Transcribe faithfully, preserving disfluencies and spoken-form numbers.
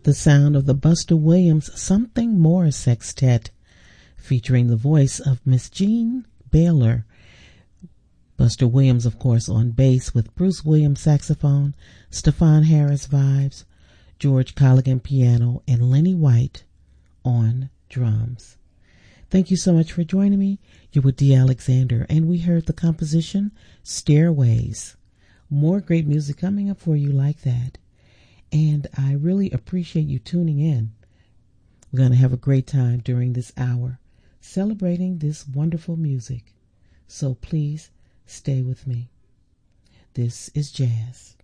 the sound of the Buster Williams Something More Sextet, featuring the voice of Miss Jean Baylor. Buster Williams, of course, on bass with Bruce Williams saxophone, Stefan Harris vibes, George Colligan piano, and Lenny White on drums. Thank you so much for joining me. You're with Dee Alexander, and we heard the composition Stairways. More great music coming up for you like that. And I really appreciate you tuning in. We're going to have a great time during this hour, celebrating this wonderful music. So please stay with me. This is jazz.